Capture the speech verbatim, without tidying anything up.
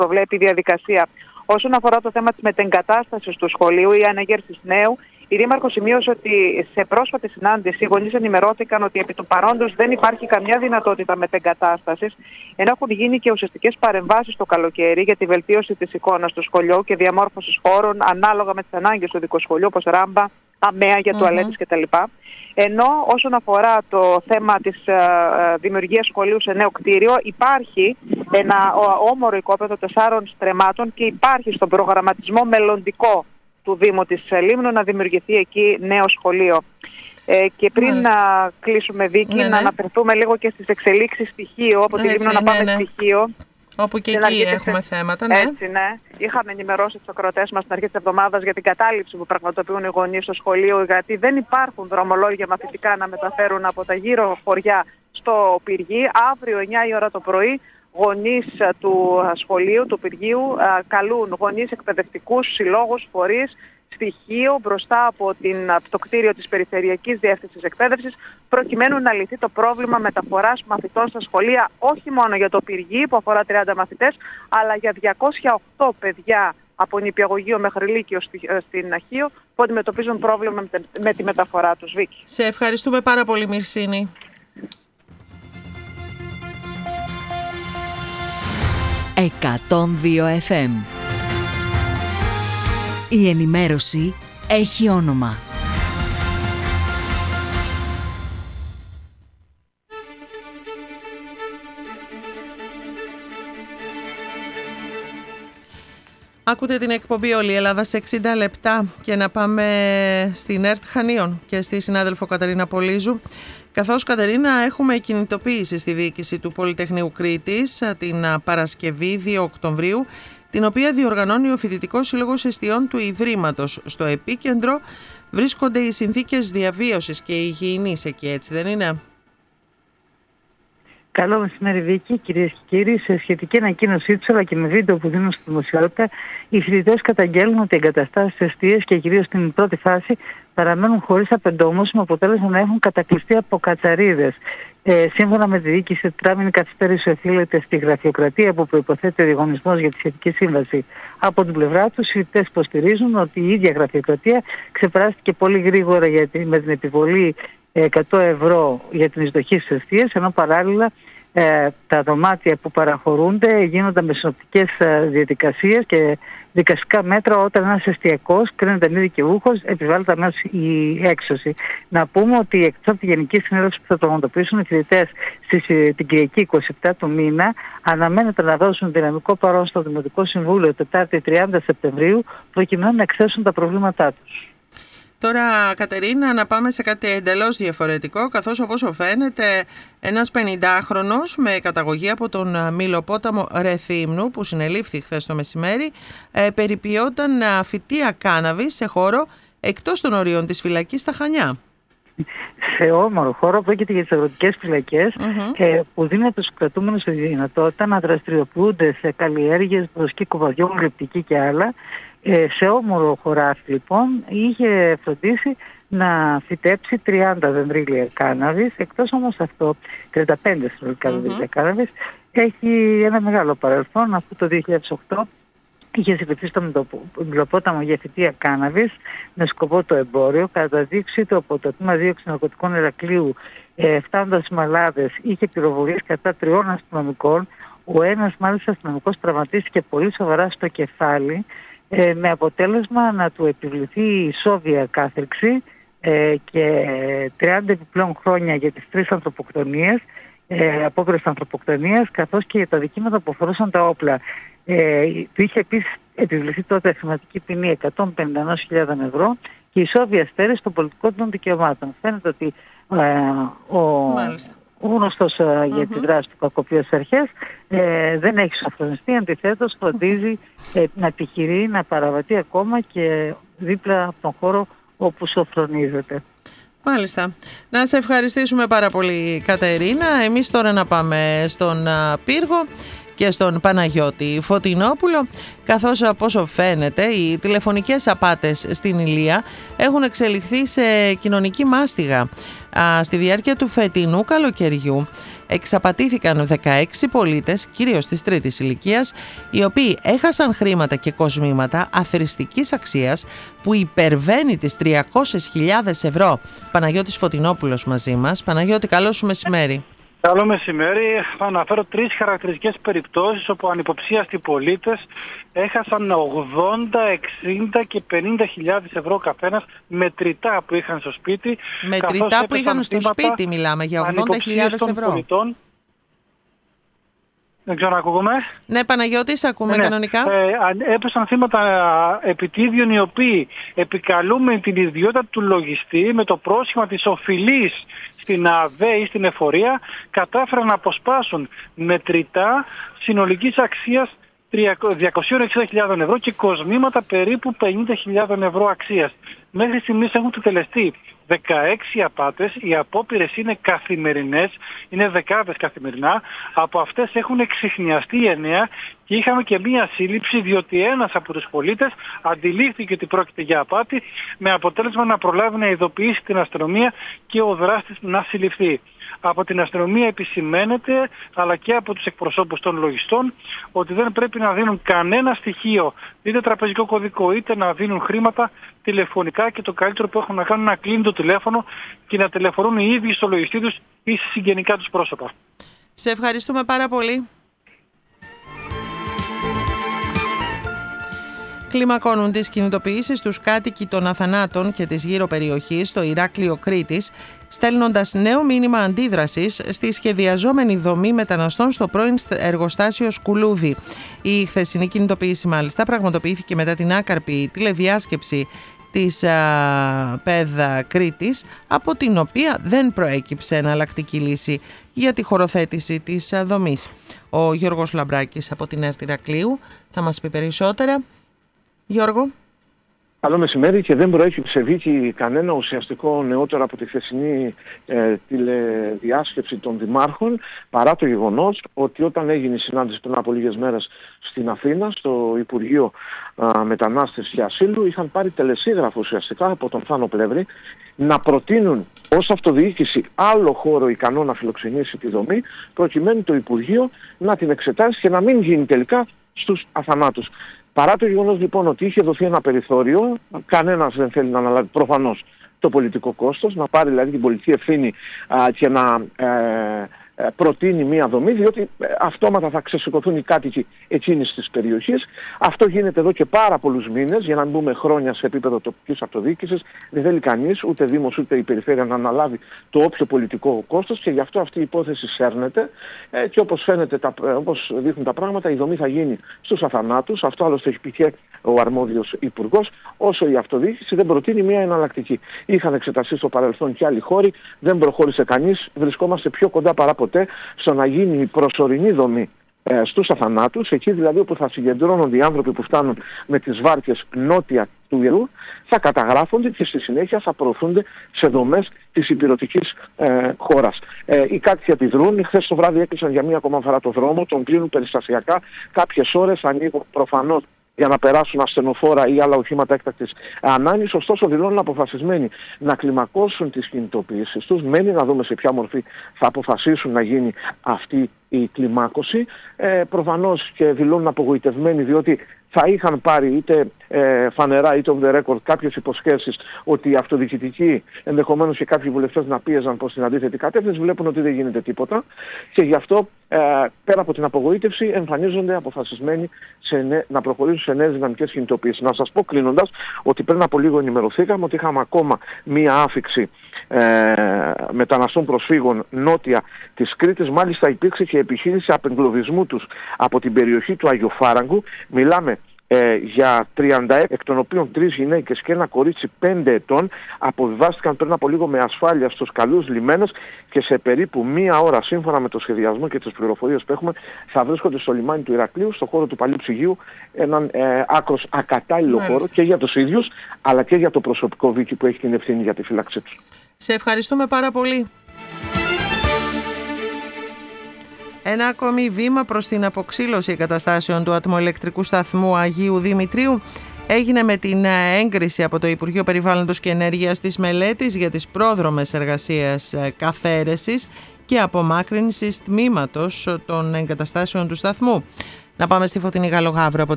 προβλέπει η διαδικασία. Όσον αφορά το θέμα της μετεγκατάστασης του σχολείου ή ανεγέρσης νέου, η Δήμαρχος σημείωσε ότι σε πρόσφατη συνάντηση οι γονείς ενημερώθηκαν ότι επί του παρόντος δεν υπάρχει καμιά δυνατότητα μετεγκατάστασης, ενώ έχουν γίνει και ουσιαστικές παρεμβάσεις το καλοκαίρι για τη βελτίωση της εικόνας του σχολείου και διαμόρφωσης χώρων ανάλογα με τις ανάγκες του δικού σχολείου, όπως ράμπα, αμαία για τουαλέτες mm-hmm. κτλ. Ενώ όσον αφορά το θέμα της uh, δημιουργίας σχολείου σε νέο κτίριο, υπάρχει ένα όμορο οικόπεδο τεσσάρων στρεμμάτων και υπάρχει στον προγραμματισμό μελλοντικό του Δήμου της Λίμνου να δημιουργηθεί εκεί νέο σχολείο. Ε, και πριν Μάλιστα. να κλείσουμε, Βίκη, ναι, ναι. να αναφερθούμε λίγο και στις εξελίξεις στοιχείο, από τη Λίμνο να πάμε ναι, ναι. στοιχείο. Όπου και εκεί αρχή, έχουμε θέματα, ναι. Έτσι, ναι. Είχαμε ενημερώσει τους ακροατές μας στην αρχή της εβδομάδας για την κατάληψη που πραγματοποιούν οι γονείς στο σχολείο, γιατί δεν υπάρχουν δρομολόγια μαθητικά να μεταφέρουν από τα γύρω χωριά στο Πυργί. Αύριο εννιά η ώρα το πρωί, γονείς του σχολείου, του Πυργίου, καλούν γονείς, εκπαιδευτικούς, συλλόγους, φορείς, στοιχείο μπροστά από, την, από το κτίριο της Περιφερειακής Διεύθυνσης Εκπαίδευσης, προκειμένου να λυθεί το πρόβλημα μεταφοράς μαθητών στα σχολεία, όχι μόνο για το Πυργί που αφορά τριάντα μαθητές, αλλά για διακόσια οκτώ παιδιά από νηπιαγωγείο μέχρι λύκειο στην Αχείο που αντιμετωπίζουν πρόβλημα με τη μεταφορά τους. Βίκη. Σε ευχαριστούμε πάρα πολύ, Μυρσίνη. εκατόν δύο εφ εμ. Η ενημέρωση έχει όνομα. Ακούτε την εκπομπή Όλη η Ελλάδα σε εξήντα λεπτά και να πάμε στην ΕΡΤ Χανίων και στη συνάδελφο Κατερίνα Πολύζου. Καθώς, Κατερίνα, έχουμε κινητοποίηση στη διοίκηση του Πολυτεχνείου Κρήτης την Παρασκευή δύο Οκτωβρίου, την οποία διοργανώνει ο Φοιτητικός Σύλλογος Εστιών του Ιδρύματος. Στο επίκεντρο βρίσκονται οι συνθήκες διαβίωσης και υγιεινής εκεί, έτσι δεν είναι? Καλό μεσημέρι, Βίκη, κυρίες και κύριοι. Σε σχετική ανακοίνωσή του, αλλά και με βίντεο που δίνουν στη δημοσιότητα, οι φοιτητές καταγγέλνουν ότι οι εγκαταστάσεις εστίες και κυρίως στην πρώτη φάση παραμένουν χωρίς απεντόμωση, με αποτέλεσμα να έχουν κατακλειστεί από κατσαρίδες. Ε, σύμφωνα με τη διοίκηση, η τετράμινη καθυστέρηση οφείλεται στη γραφειοκρατία που προϋποθέτει ο διαγωνισμός για τη σχετική σύμβαση. Από την πλευρά τους, οι φοιτητές υποστηρίζουν ότι η ίδια γραφειοκρατία ξεπεράστηκε πολύ γρήγορα για τη, με την επιβολή εκατό ευρώ για την εισδοχή στις εστίες, ενώ παράλληλα ε, τα δωμάτια που παραχωρούνται γίνονται με συνοπτικές ε, διαδικασίες και δικαστικά μέτρα όταν ένας εστιακός κρίνεται μη δικαιούχος, επιβάλλεται αμέσως η έξωση. Να πούμε ότι εκτός από τη Γενική Συνέλευση που θα πραγματοποιήσουν οι φοιτητές την Κυριακή είκοσι επτά του μήνα, αναμένεται να δώσουν δυναμικό παρόν στο Δημοτικό Συμβούλιο Τετάρτη τριάντα Σεπτεμβρίου, προκειμένου να εκθέσουν τα προβλήματά τους. Τώρα, Κατερίνα, να πάμε σε κάτι εντελώς διαφορετικό, καθώς όπως φαίνεται ένας πενηντάχρονος με καταγωγή από τον Μυλοπόταμο Ρεθύμνου, που συνελήφθη χθες το μεσημέρι, ε, περιποιόταν φυτεία κάναβης σε χώρο εκτός των ορίων της φυλακής στα Χανιά. Σε όμορο χώρο, πρόκειται για τις αγροτικές φυλακές, mm-hmm. ε, που δίνουν στους κρατούμενους τη δυνατότητα να δραστηριοποιούνται σε καλλιέργειες, βοσκή κοβαδιών, γλυπτική και άλλα. Ε, σε όμορο χωράφι, λοιπόν, είχε φροντίσει να φυτέψει τριάντα δεντρίλια κάναβης, εκτός όμως αυτό, τριάντα πέντε συνολικά mm-hmm. δεντρίλια κάναβης, έχει ένα μεγάλο παρελθόν, αφού το δύο χιλιάδες οκτώ είχε συλληφθεί στο Μυλοπόταμο για φυτεία κάναβης με σκοπό το εμπόριο. Κατά δείξη του από το τμήμα δίωξης ναρκωτικών Ηρακλείου, ε, φτάνοντας στις Μαλάδες, είχε πυροβολήσει κατά τριών αστυνομικών. Ο ένας μάλιστα αστυνομικός τραυματίστηκε πολύ σοβαρά στο κεφάλι, ε, με αποτέλεσμα να του επιβληθεί ισόβια κάθριξη ε, και τριάντα επιπλέον χρόνια για τις τρεις ανθρωποκτονίες, ε, απόπειρες ανθρωποκτονίας, καθώς και για τα δικήματα που αφορούσαν τα όπλα. Ε, του είχε επίσης επιβληθεί τότε χρηματική ποινή εκατόν πενήντα ενός χιλιάδων ευρώ και ισόβια στέρηση των πολιτικών των δικαιωμάτων. Φαίνεται ότι ε, ο, ο γνωστός ε, mm-hmm. για τη δράση του κακοποιός αρχές ε, δεν έχει σοφρονιστεί, αντιθέτως φροντίζει ε, να επιχειρεί να παραβατεί ακόμα και δίπλα από τον χώρο όπου σοφρονίζεται. Μάλιστα. Να σε ευχαριστήσουμε πάρα πολύ, Κατερίνα. Εμείς τώρα να πάμε στον Πύργο και στον Παναγιώτη Φωτεινόπουλο, καθώς από όσο φαίνεται οι τηλεφωνικές απάτες στην Ηλία έχουν εξελιχθεί σε κοινωνική μάστιγα. Στη διάρκεια του φετινού καλοκαιριού εξαπατήθηκαν δεκαέξι πολίτες, κυρίως της τρίτης ηλικίας, οι οποίοι έχασαν χρήματα και κοσμήματα αθρηστικής αξίας που υπερβαίνει τις τριακόσιες χιλιάδες ευρώ. Παναγιώτης Φωτεινόπουλος μαζί μας. Παναγιώτη, καλό σου μεσημέρι. Καλό μεσημέρι. Θα αναφέρω τρεις χαρακτηριστικές περιπτώσεις όπου ανυποψίαστοι πολίτες έχασαν ογδόντα, εξήντα και πενήντα χιλιάδες ευρώ καθένας μετρητά που είχαν στο σπίτι. Μετρητά που είχαν στο σπίτι μιλάμε για ογδόντα χιλιάδες ευρώ. Πολιτών. Δεν ξέρω να ακούγομαι. Ναι, Παναγιώτη, σε ακούμε ναι, κανονικά. Ε, έπεσαν θύματα επιτίδιων οι οποίοι επικαλούμε την ιδιότητα του λογιστή με το πρόσχημα της οφειλής στην ΑΔΕ ή στην εφορία, κατάφεραν να αποσπάσουν μετρητά συνολικής αξίας διακόσιες εξήντα χιλιάδες ευρώ και κοσμήματα περίπου πενήντα χιλιάδες ευρώ αξίας. Μέχρι στιγμής έχουν τελεστεί δεκαέξι απάτες, οι απόπειρες είναι καθημερινές, είναι δεκάδες καθημερινά, από αυτές έχουν εξιχνιαστεί εννέα και είχαμε και μία σύλληψη διότι ένας από τους πολίτες αντιλήφθηκε ότι πρόκειται για απάτη με αποτέλεσμα να προλάβει να ειδοποιήσει την αστυνομία και ο δράστης να συλληφθεί. Από την αστυνομία επισημαίνεται, αλλά και από τους εκπροσώπους των λογιστών, ότι δεν πρέπει να δίνουν κανένα στοιχείο, είτε τραπεζικό κωδικό, είτε να δίνουν χρήματα τηλεφωνικά και το καλύτερο που έχουν να κάνουν να κλείνουν το τηλέφωνο και να τηλεφωνούν οι ίδιοι στο λογιστή τους ή σε συγγενικά τους πρόσωπα. Σε ευχαριστούμε πάρα πολύ. Κλιμακώνουν τις κινητοποιήσεις τους κάτοικοι των Αθανάτων και της γύρω περιοχής στο Ηράκλειο Κρήτης, στέλνοντας νέο μήνυμα αντίδρασης στη σχεδιαζόμενη δομή μεταναστών στο πρώην εργοστάσιο Σκουλούδι. Η χθεσινή κινητοποίηση μάλιστα πραγματοποιήθηκε μετά την άκαρπη τηλεδιάσκεψη της ΠΕΔ Κρήτης, από την οποία δεν προέκυψε εναλλακτική λύση για τη χωροθέτηση της δομής. Ο Γιώργος Λαμπράκης από την ΕΡΤ Ηρακλείου θα μας πει περισσότερα. Γιώργο. Καλό μεσημέρι. Και δεν προέκυψε δίκη κανένα ουσιαστικό νεότερο από τη χθεσινή ε, τηλεδιάσκεψη των δημάρχων, παρά το γεγονός ότι όταν έγινε η συνάντηση πριν από λίγες μέρες στην Αθήνα, στο Υπουργείο α, Μετανάστευσης και Ασύλου, είχαν πάρει τελεσίγραφο ουσιαστικά από τον Θάνο Πλεύρη να προτείνουν ως αυτοδιοίκηση άλλο χώρο ικανό να φιλοξενήσει τη δομή, προκειμένου το Υπουργείο να την εξετάσει και να μην γίνει τελικά στους Αθανάτους. Παρά το γεγονός λοιπόν ότι είχε δοθεί ένα περιθώριο, κανένας δεν θέλει να αναλάβει προφανώς το πολιτικό κόστος, να πάρει δηλαδή την πολιτική ευθύνη α, και να ε, προτείνει μία δομή, διότι αυτόματα θα ξεσηκωθούν οι κάτοικοι εκείνης της περιοχής. Αυτό γίνεται εδώ και πάρα πολλούς μήνες, για να μην πούμε χρόνια σε επίπεδο τοπικής αυτοδιοίκησης. Δεν θέλει κανείς, ούτε Δήμος ούτε η Περιφέρεια, να αναλάβει το όποιο πολιτικό κόστος και γι' αυτό αυτή η υπόθεση σέρνεται. Ε, και όπως φαίνεται, τα, όπως δείχνουν τα πράγματα, η δομή θα γίνει στους Αθανάτους. Αυτό άλλωστε έχει πει και ο αρμόδιος υπουργός, όσο η αυτοδιοίκηση δεν προτείνει μία εναλλακτική. Είχαν εξεταστεί στο παρελθόν και άλλοι χώροι, δεν προχώρησε κανείς. Βρισκόμαστε πιο κοντά παρά ποτέ στο να γίνει η προσωρινή δομή ε, στους Αθανάτους, εκεί δηλαδή όπου θα συγκεντρώνονται οι άνθρωποι που φτάνουν με τις βάρκες νότια του Ιερού, θα καταγράφονται και στη συνέχεια θα προωθούνται σε δομές της υπηρετικής ε, χώρας. Ε, οι κάτοικοι αντιδρούν. Χθες το βράδυ έκλεισαν για μία ακόμα φορά το δρόμο, τον κλείνουν περιστασιακά. Κάποιες ώρες ανοίγουν προφανώς για να περάσουν ασθενοφόρα ή άλλα οχήματα έκτακτης ανάγκης. Ωστόσο δηλώνουν αποφασισμένοι να κλιμακώσουν τις κινητοποιήσεις τους. Μένει να δούμε σε ποια μορφή θα αποφασίσουν να γίνει αυτή η κλιμάκωση. Ε, προφανώς και δηλώνουν απογοητευμένοι, διότι θα είχαν πάρει είτε ε, φανερά είτε off the record κάποιες υποσχέσεις ότι οι αυτοδιοικητικοί, ενδεχομένως και κάποιοι βουλευτές, να πίεζαν προς την αντίθετη κατεύθυνση. Βλέπουν ότι δεν γίνεται τίποτα και γι' αυτό ε, πέρα από την απογοήτευση εμφανίζονται αποφασισμένοι σε νε, να προχωρήσουν σε νέες δυναμικές κινητοποιήσεις. Να σας πω κλείνοντας ότι πριν από λίγο ενημερωθήκαμε ότι είχαμε ακόμα μία άφιξη ε, μεταναστών προσφύγων νότια της Κρήτης. Μάλιστα υπήρξε και επιχείρηση απεγκλωβισμού τους από την περιοχή του Αγιοφάραγκου. Μιλάμε ε, για τριάντα έξι, εκ των οποίων τρεις γυναίκες και ένα κορίτσι πέντε ετών αποβιβάστηκαν πριν από λίγο με ασφάλεια στους καλούς λιμένες και σε περίπου μία ώρα, σύμφωνα με το σχεδιασμό και τις πληροφορίες που έχουμε, θα βρίσκονται στο λιμάνι του Ηρακλείου, στο χώρο του Παλιού Ψυγείου, έναν ε, άκρος ακατάλληλο Μάλιστα. χώρο και για τους ίδιους αλλά και για το προσωπικό Βίκη που έχει την ευθύνη για τη φύλαξή τους. Σε ευχαριστούμε πάρα πολύ. Ένα ακόμη βήμα προς την αποξήλωση εγκαταστάσεων του ατμοελεκτρικού σταθμού Αγίου Δημητρίου έγινε με την έγκριση από το Υπουργείο Περιβάλλοντος και Ενέργειας της μελέτης για τις πρόδρομες εργασίες καθαίρεσης και απομάκρυνσης τμήματος των εγκαταστάσεων του σταθμού. Να πάμε στη Φωτεινή Γαλλογαύρο από